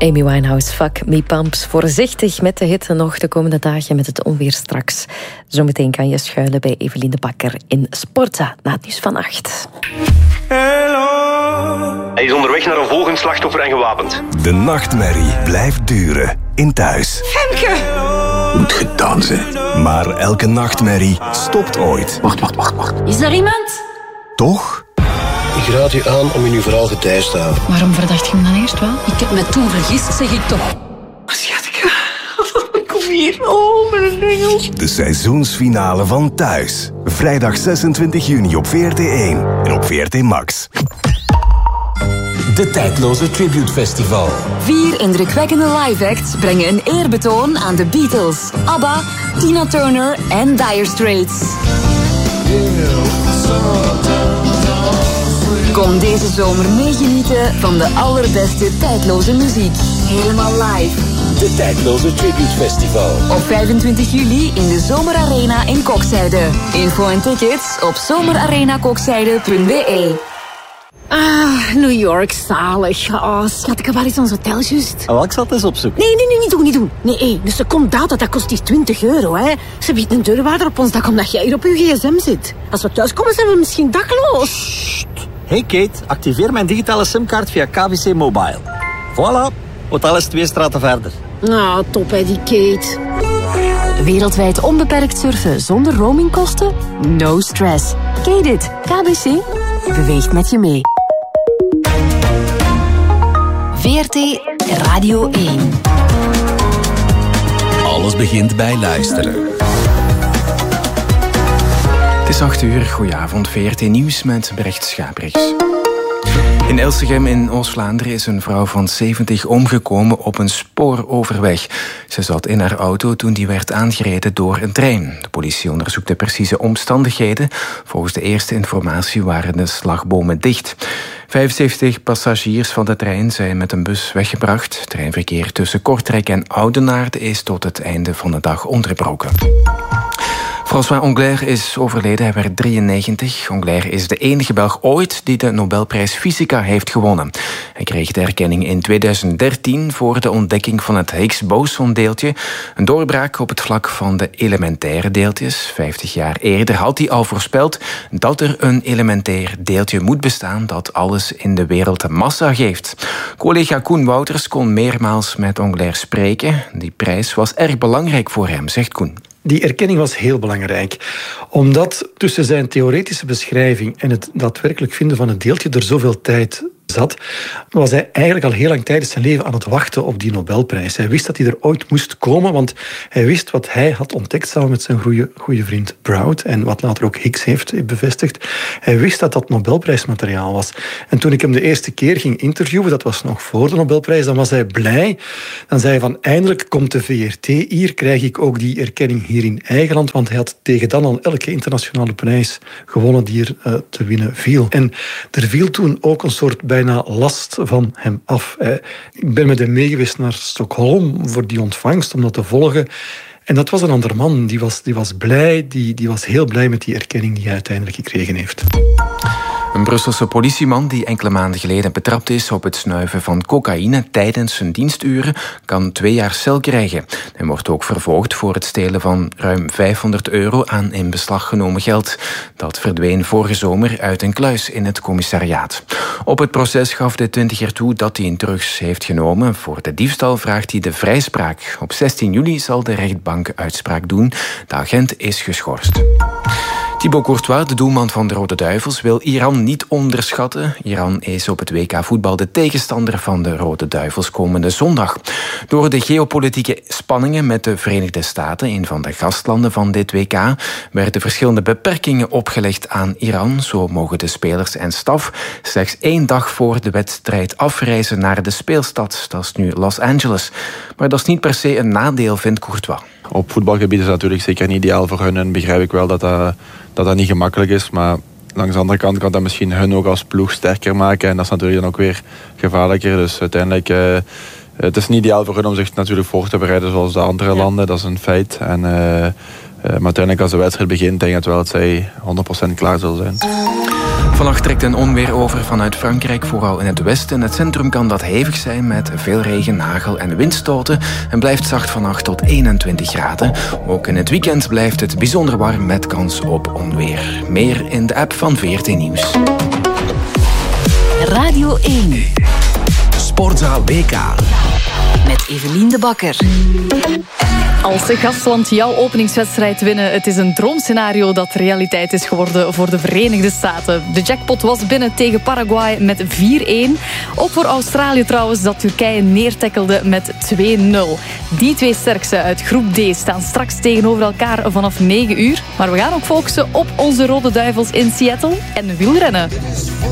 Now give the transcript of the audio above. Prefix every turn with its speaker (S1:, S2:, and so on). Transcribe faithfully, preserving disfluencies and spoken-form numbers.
S1: Amy Winehouse, Fuck Me Pumps. Voorzichtig met de hitte nog de komende dagen met het onweer straks. Zometeen kan je schuilen bij Evelien de Bakker in Sportza na het nieuws van acht.
S2: Hij is onderweg naar een volgend slachtoffer en gewapend.
S3: De nachtmerrie blijft duren in Thuis.
S4: Femke!
S3: Moet gedaan zijn. Maar elke nachtmerrie stopt ooit.
S4: Wacht, wacht, wacht, wacht. Is er iemand?
S3: Toch?
S5: Ik raad u aan om in uw verhaal getijs te houden.
S4: Waarom verdacht je me dan eerst wel? Ik heb me toen vergist, zeg ik toch. Schatje, kom hier. Oh, mijn engel.
S3: De seizoensfinale van Thuis. Vrijdag zesentwintig juni op V R T één en op V R T Max.
S6: De tijdloze Tribute Festival.
S7: Vier indrukwekkende live acts brengen een eerbetoon aan de Beatles, ABBA, Tina Turner en Dire Straits. Kom deze zomer meegenieten van de allerbeste tijdloze muziek. Helemaal live.
S6: De tijdloze Tribute Festival.
S7: Op vijfentwintig juli in de Zomerarena in Kokzijde. Info en tickets op zomerarenakokzijde punt b e.
S8: Ah, New York, zalig. Oh, schat, waar is ons hotel juist?
S9: Oh, ik zal het eens opzoeken.
S8: Nee, nee, nee, niet doen, niet doen. Nee, hey, dus ze komt data, dat kost die twintig euro, hè. Ze biedt een deurwaarder op ons dak omdat jij hier op je gsm zit. Als we thuiskomen zijn we misschien dakloos.
S9: Sst. Hey Kate, activeer mijn digitale simkaart via K V C Mobile. Voilà, hotel is twee straten verder.
S8: Nou, oh, top hè, die Kate.
S7: Wereldwijd onbeperkt surfen zonder roamingkosten? No stress. Kate it. K B C beweegt met je mee. V R T Radio één.
S6: Alles begint bij luisteren.
S10: Het is acht uur, goedenavond, V R T Nieuws met Brecht Schabrichs. In Elsegem in Oost-Vlaanderen is een vrouw van zeventig omgekomen op een spooroverweg. Ze zat in haar auto toen die werd aangereden door een trein. De politie onderzoekt de precieze omstandigheden. Volgens de eerste informatie waren de slagbomen dicht. vijfenzeventig passagiers van de trein zijn met een bus weggebracht. Het treinverkeer tussen Kortrijk en Oudenaarde is tot het einde van de dag onderbroken. François Englert is overleden, hij werd drieënnegentig. Englert is de enige Belg ooit die de Nobelprijs Fysica heeft gewonnen. Hij kreeg de erkenning in tweeduizend dertien voor de ontdekking van het Higgs-bosondeeltje. Een doorbraak op het vlak van de elementaire deeltjes. Vijftig jaar eerder had hij al voorspeld dat er een elementair deeltje moet bestaan dat alles in de wereld massa geeft. Collega Koen Wouters kon meermaals met Englert spreken. Die prijs was erg belangrijk voor hem, zegt Koen.
S11: Die erkenning was heel belangrijk, omdat tussen zijn theoretische beschrijving en het daadwerkelijk vinden van het deeltje er zoveel tijd zat, was hij eigenlijk al heel lang tijdens zijn leven aan het wachten op die Nobelprijs. Hij wist dat hij er ooit moest komen, want hij wist wat hij had ontdekt samen met zijn goede, goede vriend Broud en wat later ook Higgs heeft bevestigd. Hij wist dat dat Nobelprijsmateriaal was. En toen ik hem de eerste keer ging interviewen, dat was nog voor de Nobelprijs, dan was hij blij. Dan zei hij van, eindelijk komt de V R T hier, krijg ik ook die erkenning hier in eigen land, want hij had tegen dan al elke internationale prijs gewonnen die er uh, te winnen viel. En er viel toen ook een soort bijna last van hem af. Ik ben met hem meegeweest naar Stockholm voor die ontvangst, om dat te volgen. En dat was een ander man, die was, die was blij, die, die was heel blij met die erkenning die hij uiteindelijk gekregen heeft.
S10: Een Brusselse politieman die enkele maanden geleden betrapt is op het snuiven van cocaïne tijdens zijn diensturen kan twee jaar cel krijgen. Hij wordt ook vervolgd voor het stelen van ruim vijfhonderd euro aan in beslag genomen geld. Dat verdween vorige zomer uit een kluis in het commissariaat. Op het proces gaf de twintiger toe dat hij een drugs heeft genomen. Voor de diefstal vraagt hij de vrijspraak. Op zestien juli zal de rechtbank uitspraak doen. De agent is geschorst. Thibaut Courtois, de doelman van de Rode Duivels, wil Iran niet onderschatten. Iran is op het W K voetbal de tegenstander van de Rode Duivels komende zondag. Door de geopolitieke spanningen met de Verenigde Staten, een van de gastlanden van dit W K, werden verschillende beperkingen opgelegd aan Iran. Zo mogen de spelers en staf slechts één dag voor de wedstrijd afreizen naar de speelstad. Dat is nu Los Angeles. Maar dat is niet per se een nadeel, vindt Courtois.
S12: Op voetbalgebied is dat natuurlijk zeker niet ideaal voor hun en begrijp ik wel dat dat, dat, dat niet gemakkelijk is, maar langs de andere kant kan dat misschien hun ook als ploeg sterker maken en dat is natuurlijk dan ook weer gevaarlijker. Dus uiteindelijk, uh, het is niet ideaal voor hun om zich natuurlijk voor te bereiden zoals de andere ja. landen, dat is een feit. En, uh, uh, maar uiteindelijk als de wedstrijd begint, denk ik wel dat zij honderd procent klaar zullen zijn.
S10: Vannacht trekt een onweer over vanuit Frankrijk, vooral in het westen. In het centrum kan dat hevig zijn met veel regen, hagel en windstoten. En blijft zacht vannacht tot eenentwintig graden. Ook in het weekend blijft het bijzonder warm met kans op onweer. Meer in de app van V R T Nieuws.
S7: Radio één.
S6: Sportza W K.
S7: Met Evelien de Bakker.
S13: Als de gastland jouw openingswedstrijd winnen, het is een droomscenario dat realiteit is geworden voor de Verenigde Staten. De jackpot was binnen tegen Paraguay met vier-een. Ook voor Australië trouwens, dat Turkije neertackelde met twee nul. Die twee sterkste uit groep D staan straks tegenover elkaar vanaf negen uur. Maar we gaan ook focussen op onze Rode Duivels in Seattle en wielrennen.